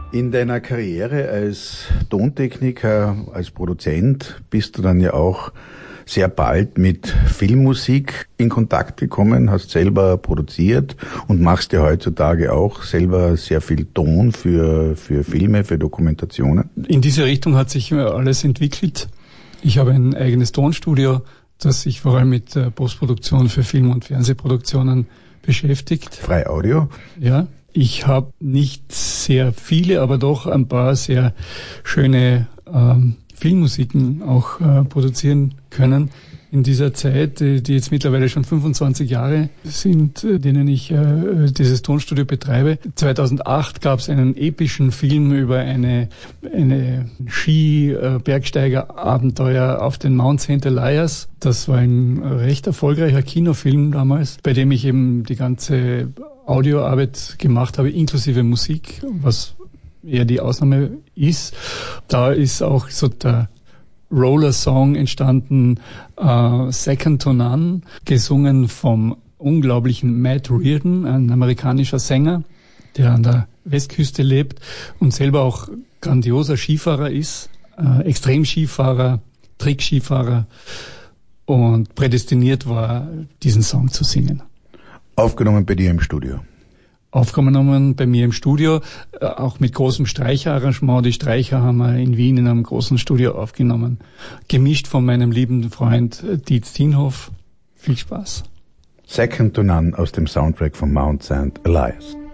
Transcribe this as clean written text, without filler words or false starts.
In deiner Karriere als Tontechniker, als Produzent bist du dann ja auch sehr bald mit Filmmusik in Kontakt gekommen, hast selber produziert und machst ja heutzutage auch selber sehr viel Ton für Filme, für Dokumentationen. In diese Richtung hat sich alles entwickelt. Ich habe ein eigenes Tonstudio, das sich vor allem mit Postproduktion für Film- und Fernsehproduktionen beschäftigt. Frei Audio? Ja. Ich habe nicht sehr viele, aber doch ein paar sehr schöne Filmmusiken auch produzieren können in dieser Zeit, die jetzt mittlerweile schon 25 Jahre sind, denen ich dieses Tonstudio betreibe. 2008 gab es einen epischen Film über eine Ski-Bergsteiger-Abenteuer auf den Mount St. Elias. Das war ein recht erfolgreicher Kinofilm damals, bei dem ich eben die ganze Audioarbeit gemacht habe, inklusive Musik, was eher die Ausnahme ist. Da ist auch so der Roller-Song entstanden, Second to None, gesungen vom unglaublichen Matt Reardon, ein amerikanischer Sänger, der an der Westküste lebt und selber auch grandioser Skifahrer ist, Extremskifahrer, Trickskifahrer und prädestiniert war, diesen Song zu singen. Aufgenommen bei dir im Studio? Aufgenommen bei mir im Studio, auch mit großem Streicherarrangement. Die Streicher haben wir in Wien in einem großen Studio aufgenommen. Gemischt von meinem lieben Freund Dietz Tienhoff. Viel Spaß. Second to None aus dem Soundtrack von Mount St. Elias.